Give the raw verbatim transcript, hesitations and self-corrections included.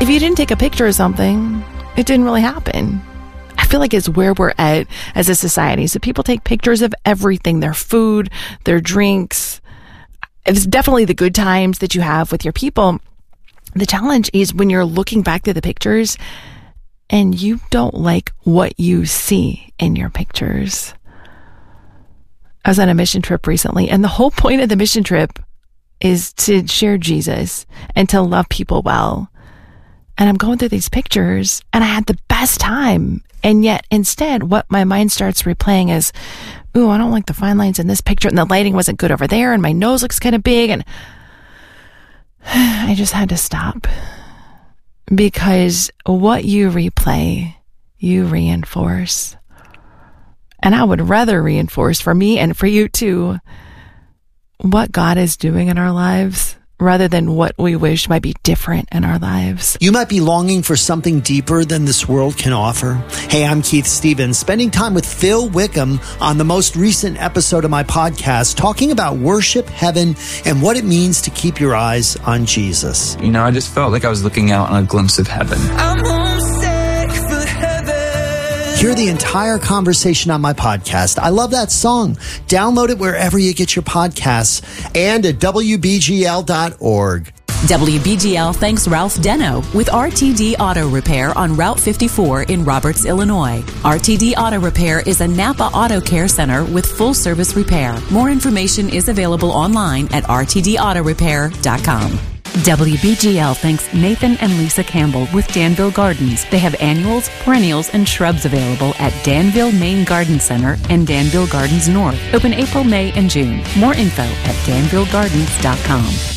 if you didn't take a picture of something, it didn't really happen. I feel like it's where we're at as a society. So people take pictures of everything, their food, their drinks. It's definitely the good times that you have with your people. The challenge is when you're looking back to the pictures and you don't like what you see in your pictures. I was on a mission trip recently, and the whole point of the mission trip is to share Jesus and to love people well. And I'm going through these pictures and I had the best time. And yet instead, what my mind starts replaying is, ooh, I don't like the fine lines in this picture, and the lighting wasn't good over there, and my nose looks kind of big. And I just had to stop, because what you replay, you reinforce. And I would rather reinforce for me and for you too, what God is doing in our lives, rather than what we wish might be different in our lives. You might be longing for something deeper than this world can offer. Hey, I'm Keith Stevens, spending time with Phil Wickham on the most recent episode of my podcast, talking about worship, heaven, and what it means to keep your eyes on Jesus. You know, I just felt like I was looking out on a glimpse of heaven. I'm homesick for heaven. Hear the entire conversation on my podcast. I love that song. Download it wherever you get your podcasts and at W B G L dot org. W B G L thanks Ralph Deno with R T D Auto Repair on Route fifty-four in Roberts, Illinois. R T D Auto Repair is a Napa Auto Care Center with full service repair. More information is available online at R T D auto repair dot com. W B G L thanks Nathan and Lisa Campbell with Danville Gardens. They have annuals, perennials, and shrubs available at Danville Main Garden Center and Danville Gardens North. Open April, May, and June. More info at danville gardens dot com.